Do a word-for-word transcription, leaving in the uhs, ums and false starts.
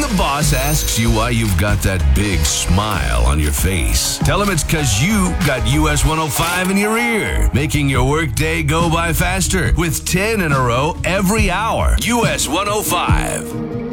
the boss asks you why you've got that big smile on your face, tell him it's because you got U S one oh five in your ear, making your workday go by faster with ten in a row every hour. U S one oh five.